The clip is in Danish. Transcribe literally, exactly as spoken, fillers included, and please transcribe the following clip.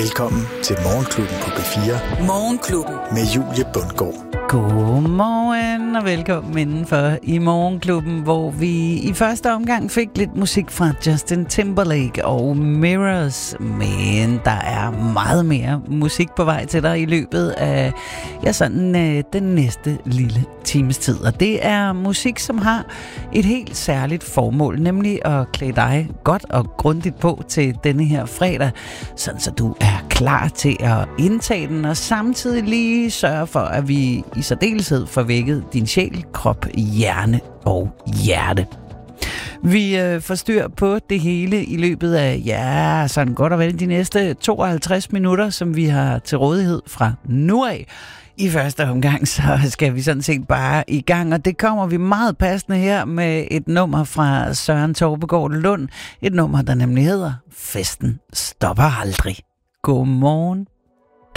Velkommen til Morgenklubben på B fire. Morgenklubben. Med Julie Bundgaard. Godmorgen og velkommen indenfor i Morgenklubben, hvor vi i første omgang fik lidt musik fra Justin Timberlake og Mirrors. Men der er meget mere musik på vej til dig i løbet af ja, sådan, øh, den næste lille times tid. Og det er musik, som har et helt særligt formål, nemlig at klæde dig godt og grundigt på til denne her fredag, sådan så du er klar til at indtage den, og samtidig lige sørge for, at vi i særdeleshed får vækket din sjæl, krop, hjerne og hjerte. Vi øh, får styr på det hele i løbet af, ja, sådan godt og vel de næste tooghalvtreds minutter, som vi har til rådighed fra nu af. I første omgang, så skal vi sådan set bare i gang, og det kommer vi meget passende her med et nummer fra Søren Torpegaard Lund. Et nummer, der nemlig hedder Festen stopper aldrig. Godmorgen.